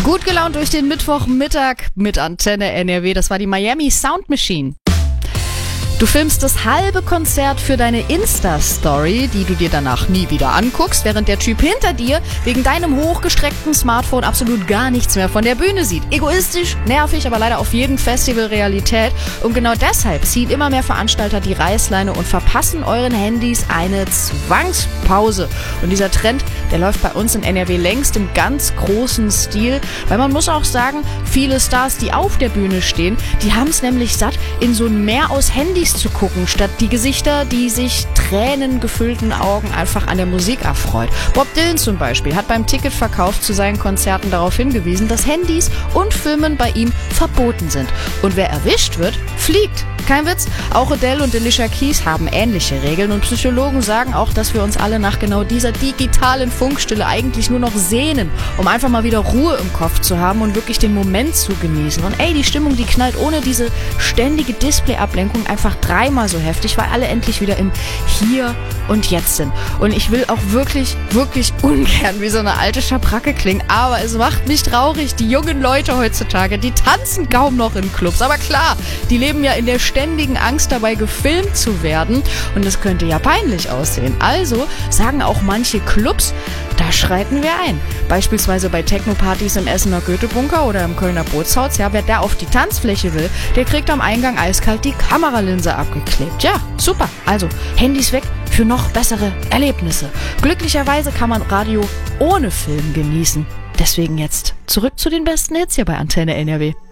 Gut gelaunt durch den Mittwochmittag mit Antenne NRW. Das war die Miami Sound Machine. Du filmst das halbe Konzert für deine Insta-Story, die du dir danach nie wieder anguckst, während der Typ hinter dir wegen deinem hochgestreckten Smartphone absolut gar nichts mehr von der Bühne sieht. Egoistisch, nervig, aber leider auf jedem Festival Realität. Und genau deshalb ziehen immer mehr Veranstalter die Reißleine und verpassen euren Handys eine Zwangspause. Und dieser Trend, der läuft bei uns in NRW längst im ganz großen Stil, weil man muss auch sagen, viele Stars, die auf der Bühne stehen, die haben es nämlich satt, in so ein Meer aus Handys zu gucken, statt die Gesichter, die sich tränengefüllten Augen einfach an der Musik erfreut. Bob Dylan zum Beispiel hat beim Ticketverkauf zu seinen Konzerten darauf hingewiesen, dass Handys und Filmen bei ihm verboten sind. Und wer erwischt wird, fliegt. Kein Witz, auch Adele und Alicia Keys haben ähnliche Regeln und Psychologen sagen auch, dass wir uns alle nach genau dieser digitalen Funkstille eigentlich nur noch sehnen, um einfach mal wieder Ruhe im Kopf zu haben und wirklich den Moment zu genießen. Und die Stimmung, die knallt ohne diese ständige Display-Ablenkung einfach dreimal so heftig, weil alle endlich wieder im Hier und Jetzt sind. Und ich will auch wirklich, wirklich ungern wie so eine alte Schabracke klingen, aber es macht mich traurig. Die jungen Leute heutzutage, die tanzen kaum noch in Clubs. Aber klar, die leben ja in der ständigen Angst dabei, gefilmt zu werden. Und das könnte ja peinlich aussehen. Also sagen auch manche Clubs, da schreiten wir ein. Beispielsweise bei Techno-Partys im Essener Goethe-Bunker oder im Kölner Bootshaus. Ja, wer da auf die Tanzfläche will, der kriegt am Eingang eiskalt die Kameralinse abgeklebt. Ja, super. Also Handys weg für noch bessere Erlebnisse. Glücklicherweise kann man Radio ohne Film genießen. Deswegen jetzt zurück zu den besten Hits hier bei Antenne NRW.